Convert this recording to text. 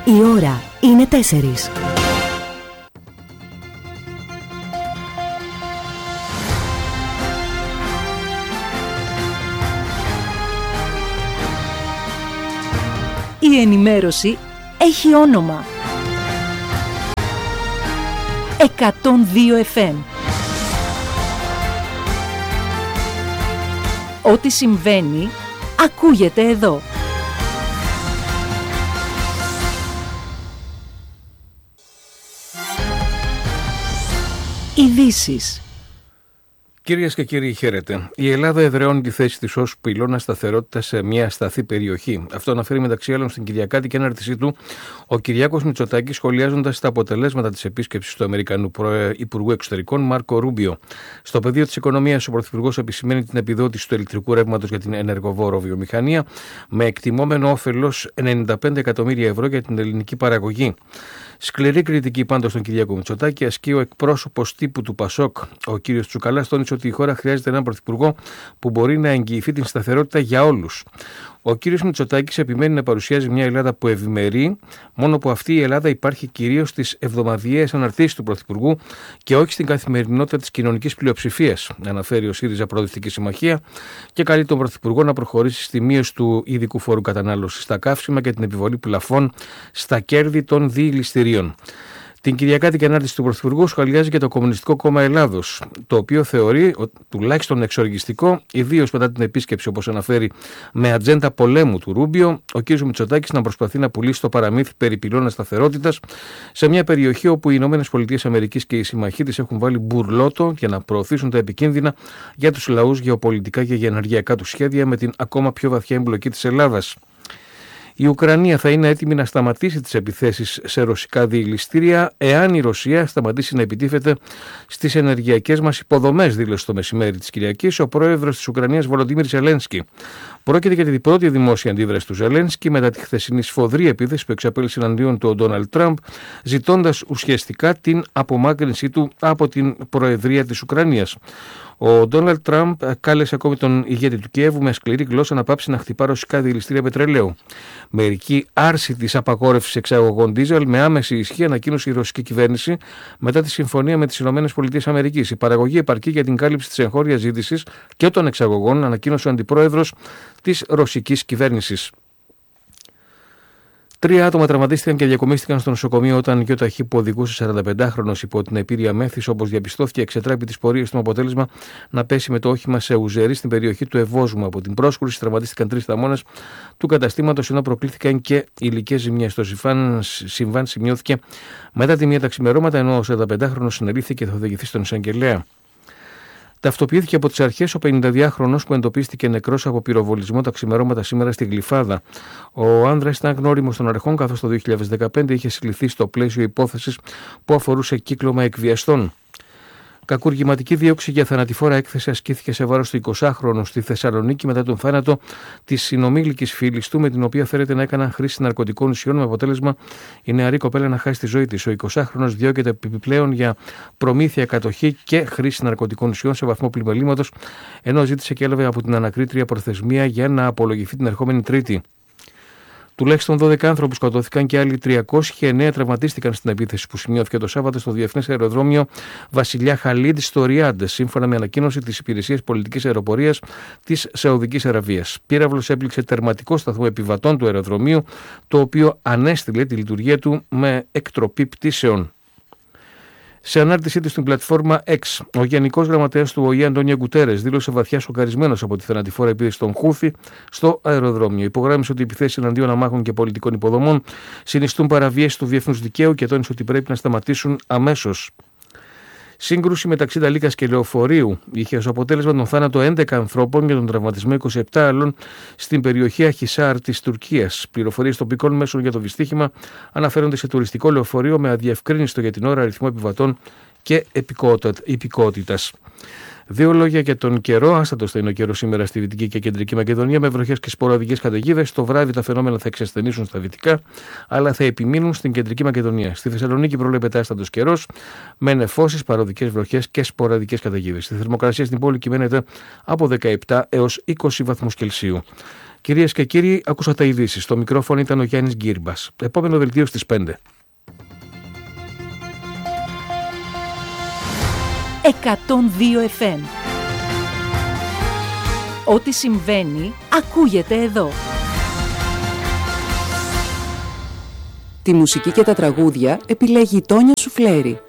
Η ώρα είναι 4. Η ενημέρωση έχει όνομα. 102 FM. Ό,τι συμβαίνει, ακούγεται εδώ. Ειδήσεις. Κυρίες και κύριοι, χαίρετε. Η Ελλάδα εδραιώνει τη θέση της ως πυλώνα σταθερότητας σε μια ασταθή περιοχή. Αυτό αναφέρει μεταξύ άλλων στην Κυριακάτικη έναρξή του ο Κυριάκος Μητσοτάκης, σχολιάζοντας τα αποτελέσματα της επίσκεψης του Αμερικανού Υπουργού Εξωτερικών Μάρκο Ρούμπιο. Στο πεδίο της οικονομίας, ο Πρωθυπουργός επισημαίνει την επιδότηση του ηλεκτρικού ρεύματος για την ενεργοβόρο βιομηχανία, με εκτιμόμενο όφελος 95 εκατομμύρια ευρώ για την ελληνική παραγωγή. Σκληρή κριτική πάντως στον Κυριάκο Μητσοτάκη ασκεί ο εκπρόσωπος τύπου του ΠΑΣΟΚ. Ο κ. Τσουκαλάς τόνισε ότι η χώρα χρειάζεται έναν πρωθυπουργό που μπορεί να εγγυηθεί την σταθερότητα για όλους. Ο κ. Μητσοτάκης επιμένει να παρουσιάζει μια Ελλάδα που ευημερεί, μόνο που αυτή η Ελλάδα υπάρχει κυρίως στις εβδομαδιαίες αναρτήσεις του Πρωθυπουργού και όχι στην καθημερινότητα της κοινωνικής πλειοψηφίας, αναφέρει ο ΣΥΡΙΖΑ Προοδευτική Συμμαχία, και καλεί τον Πρωθυπουργό να προχωρήσει στη μείωση του ειδικού φόρου κατανάλωσης στα καύσιμα και την επιβολή πλαφών στα κέρδη των διηληστηρίων. Την Κυριακάτικη ανάρτηση του Πρωθυπουργού σχολιάζει και το Κομμουνιστικό Κόμμα Ελλάδος, το οποίο θεωρεί τουλάχιστον εξοργιστικό, ιδίως μετά την επίσκεψη, όπως αναφέρει, με ατζέντα πολέμου του Ρούμπιο, ο κ. Μητσοτάκης να προσπαθεί να πουλήσει το παραμύθι περί πυλώνα σταθερότητας σε μια περιοχή όπου οι ΗΠΑ και οι συμμαχοί της έχουν βάλει μπουρλότο για να προωθήσουν τα επικίνδυνα για τους λαούς γεωπολιτικά και για ενεργειακά του σχέδια, με την ακόμα πιο βαθιά εμπλοκή της Ελλάδας. Η Ουκρανία θα είναι έτοιμη να σταματήσει τις επιθέσεις σε ρωσικά διηληστήρια εάν η Ρωσία σταματήσει να επιτίθεται στις ενεργειακές μας υποδομές, δήλωσε το μεσημέρι της Κυριακής ο πρόεδρος της Ουκρανίας Βολοντίμιρ Ζελένσκι. Πρόκειται για την πρώτη δημόσια αντίδραση του Ζελένσκι μετά τη χθεσινή σφοδρή επίθεση που εξαπέλυσε εναντίον του ο Ντόναλντ Τραμπ, ζητώντας ουσιαστικά την απομάκρυνσή του από την προεδρία της Ουκρανίας. Ο Ντόναλντ Τραμπ κάλεσε ακόμη τον ηγέτη του Κιέβου με σκληρή γλώσσα να πάψει να χτυπά ρωσικά διηληστήρια πετρελαίου. Μερική άρση της απαγόρευσης εξαγωγών ντίζελ με άμεση ισχύ ανακοίνωσε η ρωσική κυβέρνηση μετά τη συμφωνία με τις ΗΠΑ. Η παραγωγή επαρκεί για την κάλυψη της εγχώριας ζήτησης και των εξαγωγών, ανακοίνωσε ο αντιπρόεδρος της ρωσικής κυβέρνησης. 3 άτομα τραυματίστηκαν και διακομίστηκαν στο νοσοκομείο όταν γιοταχή που οδηγούσε 45χρονος υπό την επήρεια μέθης, όπως διαπιστώθηκε, εξετράπη τις πορείες του, με αποτέλεσμα να πέσει με το όχημα σε ουζερί στην περιοχή του Ευόσμου. Από την πρόσκρουση τραυματίστηκαν 3 θαμώνες του καταστήματος, ενώ προκλήθηκαν και υλικές ζημιές. Το συμβάν σημειώθηκε μετά τη 1 τα ξημερώματα, ενώ ο 45χρονος συνελήφθηκε και θα οδηγηθεί στον εισαγγελέα. Ταυτοποιήθηκε από τις αρχές ο 52χρονος που εντοπίστηκε νεκρός από πυροβολισμό τα ξημερώματα σήμερα στη Γλυφάδα. Ο άνδρας ήταν γνώριμος των αρχών, καθώς το 2015 είχε συλληφθεί στο πλαίσιο υπόθεσης που αφορούσε κύκλωμα εκβιαστών. Κακουργηματική δίωξη για θανατηφόρα έκθεση ασκήθηκε σε βάρος του 20χρονου στη Θεσσαλονίκη μετά τον θάνατο της συνομήλικης φίλης του, με την οποία φέρεται να έκαναν χρήση ναρκωτικών ουσιών, με αποτέλεσμα η νεαρή κοπέλα να χάσει τη ζωή της. Ο 20χρονος διώκεται επιπλέον για προμήθεια, κατοχή και χρήση ναρκωτικών ουσιών σε βαθμό πλημελήματος, ενώ ζήτησε και έλαβε από την ανακρίτρια προθεσμία για να απολογηθεί την ερχόμενη Τρίτη. Τουλάχιστον 12 άνθρωποι σκοτώθηκαν και άλλοι 309 τραυματίστηκαν στην επίθεση που σημειώθηκε το Σάββατο στο διεθνές αεροδρόμιο Βασιλιά Χαλίντ στο Ριάντ, σύμφωνα με ανακοίνωση της Υπηρεσίας Πολιτικής Αεροπορίας της Σαουδικής Αραβίας. Πύραυλος έπληξε τερματικό σταθμό επιβατών του αεροδρομίου, το οποίο ανέστηλε τη λειτουργία του με εκτροπή πτήσεων. Σε ανάρτησή του στην πλατφόρμα X, ο Γενικός Γραμματέας του ΟΗΕ, Αντώνιο Γκουτέρες, δήλωσε βαθιά σοκαρισμένος από τη θανατηφόρα επίθεση των Χούθι στο αεροδρόμιο. Υπογράμμισε ότι οι επιθέσεις εναντίον αμάχων και πολιτικών υποδομών συνιστούν παραβίαση του διεθνούς δικαίου και τόνισε ότι πρέπει να σταματήσουν αμέσως. Σύγκρουση μεταξύ Νταλίκας και λεωφορείου είχε ως αποτέλεσμα τον θάνατο 11 ανθρώπων και τον τραυματισμό 27 άλλων στην περιοχή Αχισάρ της Τουρκίας. Πληροφορίες τοπικών μέσων για το δυστύχημα αναφέρονται σε τουριστικό λεωφορείο με αδιευκρίνιστο για την ώρα αριθμό επιβατών και υπηκότητας. 2 λόγια για τον καιρό. Άστατος θα είναι ο καιρός σήμερα στη Δυτική και Κεντρική Μακεδονία, με βροχές και σποραδικές καταιγίδες. Το βράδυ τα φαινόμενα θα εξασθενήσουν στα δυτικά, αλλά θα επιμείνουν στην Κεντρική Μακεδονία. Στη Θεσσαλονίκη προβλέπεται άστατος καιρός, με νεφώσεις, παροδικές βροχές και σποραδικές καταιγίδες. Η θερμοκρασία στην πόλη κυμαίνεται από 17 έως 20 βαθμούς Κελσίου. Κυρίες και κύριοι, ακούσατε ειδήσεις. Στο μικρόφωνο ήταν ο Γιάννης Γκύρμπας. Επόμενο δελτίο στις 5. 102 FM. Ό,τι συμβαίνει, ακούγεται εδώ. Τη μουσική και τα τραγούδια επιλέγει η Τόνια Σουφλέρη.